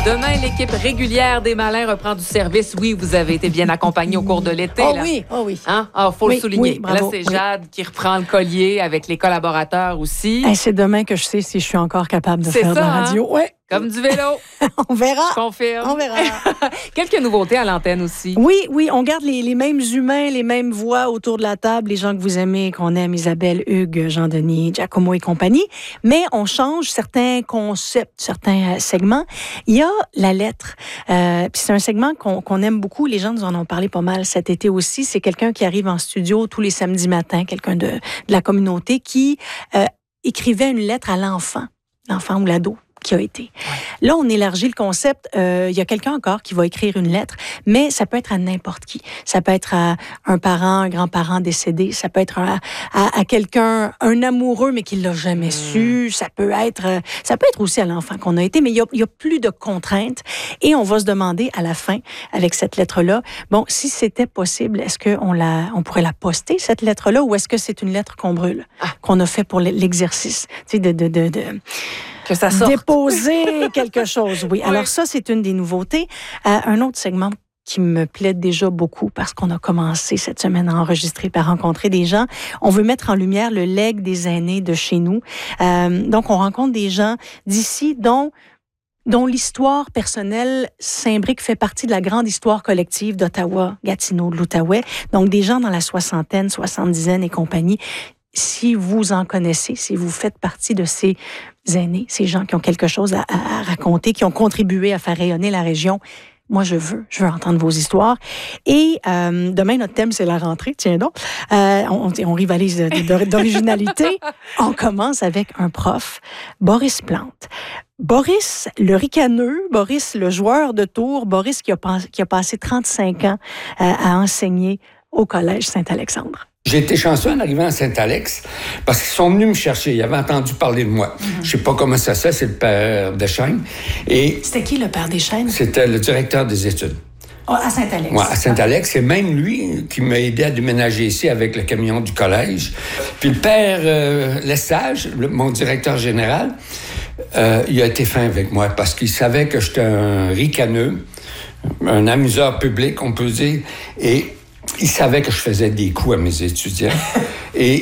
Demain, l'équipe régulière des Malins reprend du service. Oui, vous avez été bien accompagnés au cours de l'été. Oh là. oui, oh oui. Hein? Faut le souligner. Oui, bravo, là, c'est Jade qui reprend le collier avec les collaborateurs aussi. Hey, c'est demain que je sais si je suis encore capable de C'est faire de ça, la radio. hein? Ouais. Comme du vélo. On verra. Je confirme. On verra. Quelques nouveautés à l'antenne aussi. Oui, on garde les mêmes humains, les mêmes voix autour de la table, les gens que vous aimez, qu'on aime, Isabelle, Hugues, Jean-Denis, Giacomo et compagnie. Mais on change certains concepts, certains segments. Il y a la lettre. Puis c'est un segment qu'on aime beaucoup. Les gens nous en ont parlé pas mal cet été aussi. C'est quelqu'un qui arrive en studio tous les samedis matins, quelqu'un de la communauté qui écrivait une lettre à l'enfant ou l'ado qui a été. Là, on élargit le concept. Il y a quelqu'un encore qui va écrire une lettre, mais ça peut être à n'importe qui. Ça peut être à un parent, un grand-parent décédé. Ça peut être à quelqu'un, un amoureux, mais qui l'a jamais su. Ça peut être aussi à l'enfant qu'on a été, mais il y a plus de contraintes. Et on va se demander à la fin, avec cette lettre-là, bon, si c'était possible, est-ce qu'on pourrait la poster, cette lettre-là, ou est-ce que c'est une lettre qu'on brûle, qu'on a fait pour l'exercice, tu sais, que ça sorte. Déposer quelque chose, oui. Alors ça, c'est une des nouveautés. Un autre segment qui me plaît déjà beaucoup parce qu'on a commencé cette semaine à enregistrer, à rencontrer des gens. On veut mettre en lumière le legs des aînés de chez nous. Donc, on rencontre des gens d'ici dont l'histoire personnelle s'imbrique, fait partie de la grande histoire collective d'Ottawa, Gatineau, de l'Outaouais. Donc, des gens dans la soixantaine, soixante-dizaine et compagnie. Si vous en connaissez, si vous faites partie de ces aînés, ces gens qui ont quelque chose à raconter, qui ont contribué à faire rayonner la région, moi, je veux entendre vos histoires. Et demain, notre thème, c'est la rentrée. Tiens donc, on rivalise d'originalité. On commence avec un prof, Boris Plante. Boris, le ricaneux, Boris, le joueur de tour, Boris qui a passé 35 ans à enseigner au Collège Saint-Alexandre. J'ai été chanceux en arrivant à Saint-Alex parce qu'ils sont venus me chercher. Ils avaient entendu parler de moi. Je sais pas comment ça se fait, c'est le père Deschênes. Et c'était qui le père Deschênes? C'était le directeur des études. À Saint-Alex. Oui, à Saint-Alex. C'est même lui qui m'a aidé à déménager ici avec le camion du collège. Puis le père Lesage, mon directeur général, il a été fin avec moi parce qu'il savait que j'étais un ricaneux, un amuseur public, on peut dire, et il savait que je faisais des coups à mes étudiants. Et